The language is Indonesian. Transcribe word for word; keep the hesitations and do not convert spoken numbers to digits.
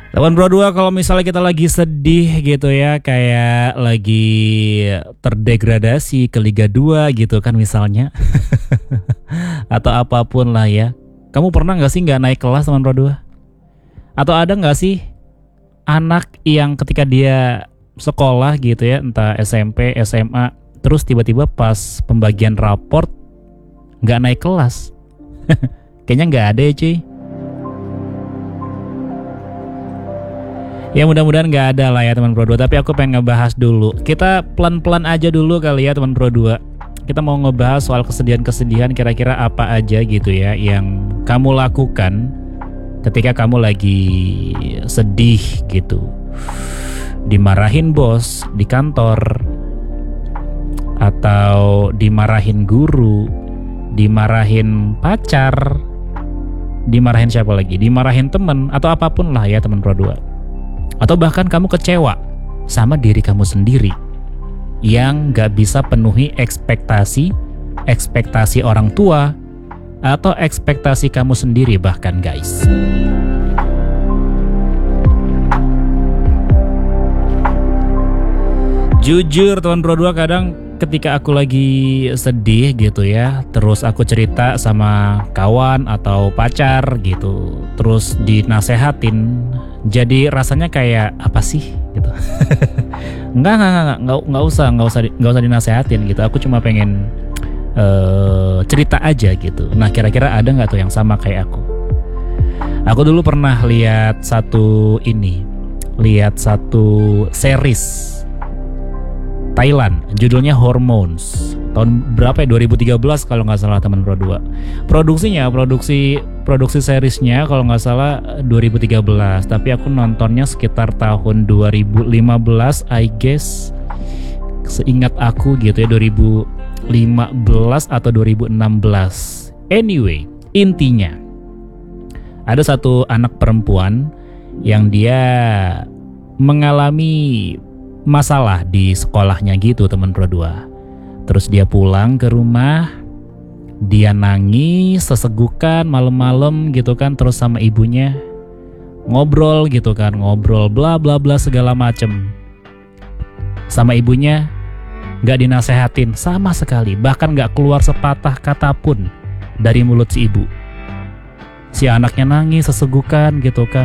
Teman Bro dua, kalau misalnya kita lagi sedih gitu ya, kayak lagi terdegradasi ke Liga dua gitu kan misalnya. Atau apapun lah ya. Kamu pernah gak sih gak naik kelas teman Bro dua? Atau ada gak sih anak yang ketika dia sekolah gitu ya, entah S M P, S M A, terus tiba-tiba pas pembagian raport gak naik kelas? Kayaknya gak ada ya cuy. Ya mudah-mudahan gak ada lah ya teman Bro dua. Tapi aku pengen ngebahas dulu. Kita pelan-pelan aja dulu kali ya teman Bro dua. Kita mau ngebahas soal kesedihan-kesedihan, kira-kira apa aja gitu ya yang kamu lakukan ketika kamu lagi sedih gitu. Dimarahin bos di kantor, atau dimarahin guru, dimarahin pacar, dimarahin siapa lagi, dimarahin temen, atau apapun lah ya teman Bro dua. Atau bahkan kamu kecewa sama diri kamu sendiri yang gak bisa penuhi ekspektasi Ekspektasi orang tua atau ekspektasi kamu sendiri bahkan guys. Jujur teman Bro dua, kadang ketika aku lagi sedih gitu ya, terus aku cerita sama kawan atau pacar gitu, terus dinasehatin, jadi rasanya kayak apa sih gitu. Enggak, enggak, enggak, enggak, enggak usah, enggak usah, enggak usah dinasehatin gitu. Aku cuma pengen uh, cerita aja gitu. Nah, kira-kira ada nggak tuh yang sama kayak aku? Aku dulu pernah lihat satu ini, lihat satu series Thailand, judulnya Hormones. Tahun berapa ya? dua ribu tiga belas kalau nggak salah teman Bro dua. Produksinya, produksi produksi seriesnya kalau nggak salah dua ribu tiga belas, tapi aku nontonnya sekitar tahun dua ribu lima belas I guess. Seingat aku gitu ya, dua ribu lima belas atau dua ribu enam belas. Anyway, intinya ada satu anak perempuan yang dia mengalami masalah di sekolahnya gitu teman Bro dua. Terus dia pulang ke rumah, dia nangis sesegukan malam-malam gitu kan, terus sama ibunya ngobrol gitu kan, ngobrol bla bla bla segala macem. Sama ibunya gak dinasehatin sama sekali, bahkan gak keluar sepatah kata pun dari mulut si ibu. Si anaknya nangis sesegukan gitu kan.